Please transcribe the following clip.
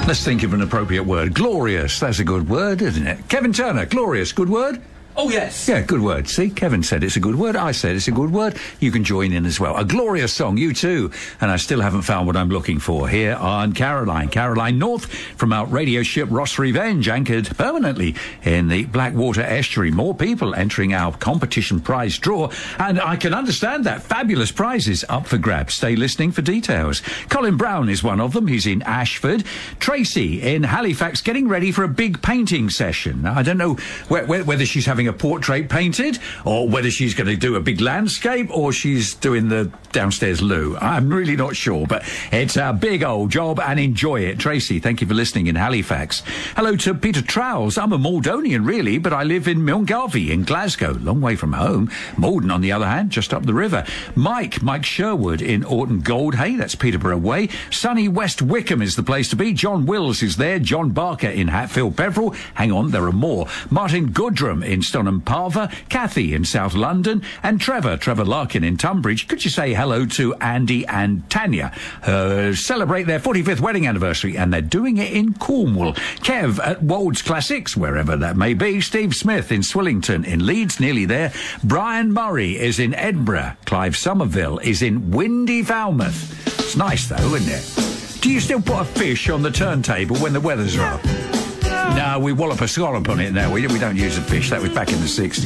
Let's think of an appropriate word. Glorious, that's a good word, isn't it? Kevin Turner, glorious, good word? Oh, yes. Yeah, good word. See, Kevin said it's a good word. I said it's a good word. You can join in as well. A glorious song, you too. And I still haven't found what I'm looking for here on Caroline. Caroline North from our radio ship Ross Revenge, anchored permanently in the Blackwater estuary. More people entering our competition prize draw. And I can understand that. Fabulous prizes up for grabs. Stay listening for details. Colin Brown is one of them. He's in Ashford. Tracy in Halifax getting ready for a big painting session. I don't know whether she's having a portrait painted or whether she's going to do a big landscape or she's doing the downstairs loo. I'm really not sure, but it's a big old job and enjoy it. Tracy, thank you for listening in Halifax. Hello to Peter Trowles. I'm a Maldonian really, but I live in Milngarvey in Glasgow, long way from home. Malden, on the other hand, just up the river. Mike Sherwood in Orton Goldhay, that's Peterborough Way. Sunny West Wickham is the place to be. John Wills is there. John Barker in Hatfield Peveril. Hang on, there are more. Martin Goodrum in Stoneham Parva, Kathy in South London, and Trevor Larkin in Tunbridge. Could you say hello to Andy and Tanya? Celebrate their 45th wedding anniversary, and they're doing it in Cornwall. Kev at Wolds Classics, wherever that may be. Steve Smith in Swillington in Leeds, nearly there. Brian Murray is in Edinburgh. Clive Somerville is in windy Falmouth. It's nice though, isn't it? Do you still put a fish on the turntable when the weather's rough? No, we wallop a scallop on it now. We don't use a fish. That was back in the 60s.